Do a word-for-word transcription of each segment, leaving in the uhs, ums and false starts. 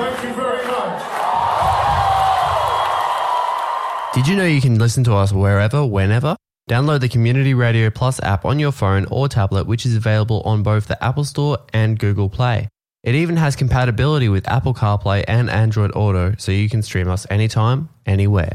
Thank you very much. Did you know you can listen to us wherever, whenever? Download the Community Radio Plus app on your phone or tablet, which is available on both the Apple Store and Google Play. It even has compatibility with Apple CarPlay and Android Auto, so you can stream us anytime, anywhere.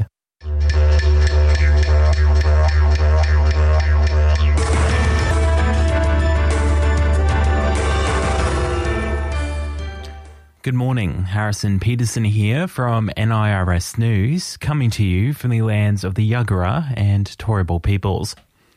Good morning, Harrison Peterson here from N I R S News, coming to you from the lands of the Yagara and Turrbal peoples.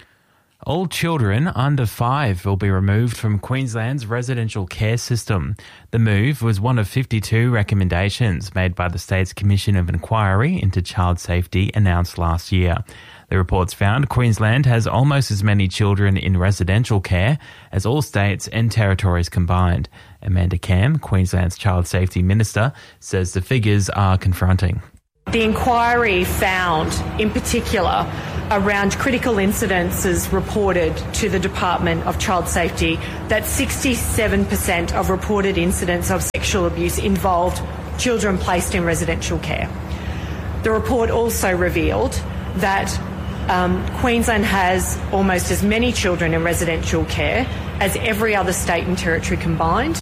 All children under five will be removed from Queensland's residential care system. The move was one of fifty-two recommendations made by the state's Commission of Inquiry into Child Safety announced last year. The reports found Queensland has almost as many children in residential care as all states and territories combined. Amanda Cam, Queensland's Child Safety Minister, says the figures are confronting. The inquiry found, in particular, around critical incidences reported to the Department of Child Safety, that sixty-seven percent of reported incidents of sexual abuse involved children placed in residential care. The report also revealed that um, Queensland has almost as many children in residential care as every other state and territory combined.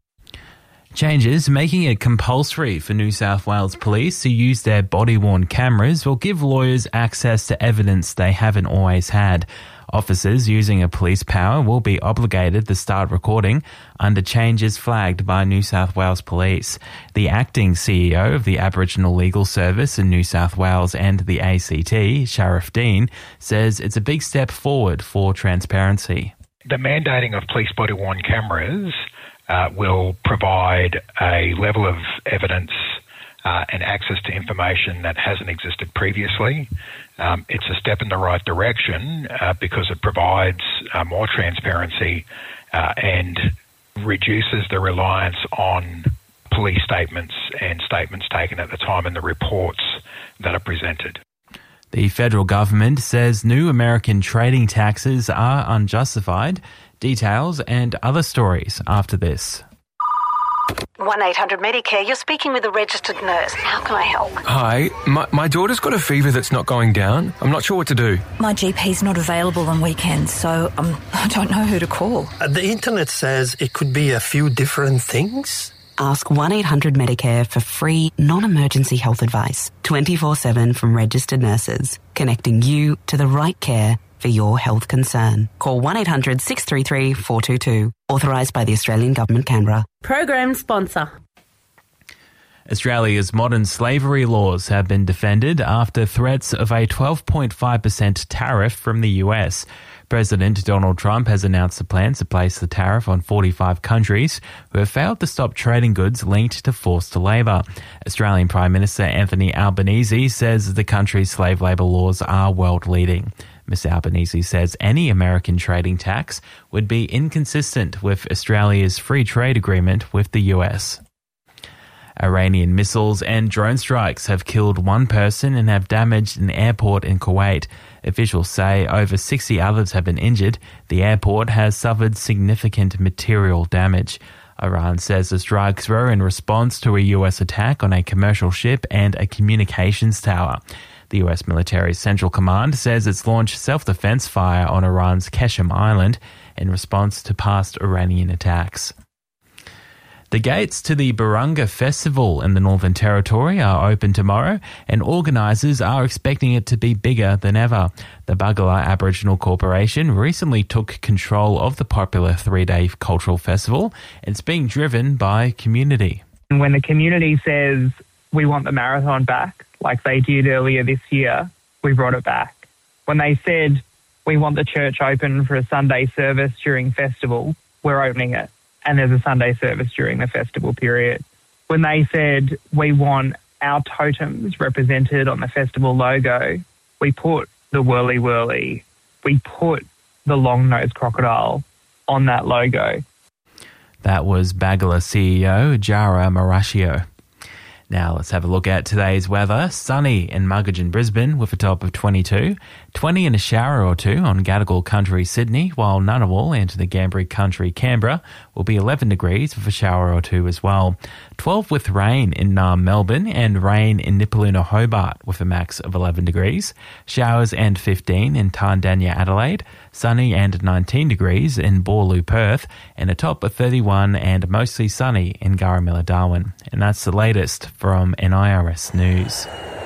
Changes making it compulsory for New South Wales Police to use their body-worn cameras will give lawyers access to evidence they haven't always had. Officers using a police power will be obligated to start recording under changes flagged by New South Wales Police. The acting C E O of the Aboriginal Legal Service in New South Wales and the A C T, Sharif Dean, says it's a big step forward for transparency. The mandating of police body-worn cameras uh, will provide a level of evidence Uh, and access to information that hasn't existed previously. Um, it's a step in the right direction uh, because it provides uh, more transparency uh, and reduces the reliance on police statements and statements taken at the time in the reports that are presented. The federal government says new American trading taxes are unjustified. Details and other stories after this. one eight hundred Medicare, you're speaking with a registered nurse. How can I help? Hi, my, my daughter's got a fever that's not going down. I'm not sure what to do. My G P's not available on weekends, so um, I don't know who to call. Uh, the internet says it could be a few different things. Ask one eight hundred Medicare for free, non-emergency health advice. twenty-four seven from registered nurses, connecting you to the right care for your health concern. Call one eight hundred six three three four two two. Authorised by the Australian Government, Canberra. Program sponsor. Australia's modern slavery laws have been defended after threats of a twelve point five percent tariff from the U S. President Donald Trump has announced a plan to place the tariff on forty-five countries who have failed to stop trading goods linked to forced labour. Australian Prime Minister Anthony Albanese says the country's slave labour laws are world-leading. Mister Albanese says any American trading tax would be inconsistent with Australia's free trade agreement with the U S. Iranian missiles and drone strikes have killed one person and have damaged an airport in Kuwait. Officials say over sixty others have been injured. The airport has suffered significant material damage. Iran says the strikes were in response to a U S attack on a commercial ship and a communications tower. The U S military's Central Command says it's launched self-defense fire on Iran's Qeshm Island in response to past Iranian attacks. The gates to the Barunga Festival in the Northern Territory are open tomorrow, and organisers are expecting it to be bigger than ever. The Bugala Aboriginal Corporation recently took control of the popular three-day cultural festival. It's being driven by community. When the community says, we want the marathon back, like they did earlier this year, we brought it back. When they said, we want the church open for a Sunday service during festival, we're opening it. And there's a Sunday service during the festival period. When they said, we want our totems represented on the festival logo, we put the whirly whirly, we put the long-nosed crocodile on that logo. That was Bagala C E O Jara Marashio. Now let's have a look at today's weather. Sunny in Muggeridge, Brisbane with a top of twenty-two. twenty and a shower or two on Gadigal Country, Sydney, while Ngunnawal and the Gambri Country, Canberra will will be eleven degrees with a shower or two as well. twelve with rain in Naarm, Melbourne, and rain in Nipaluna, Hobart with a max of eleven degrees. Showers and fifteen in Tandanya, Adelaide. Sunny and nineteen degrees in Boorloo, Perth, and a top of thirty-one and mostly sunny in Garramilla, Darwin. And that's the latest from N I R S News.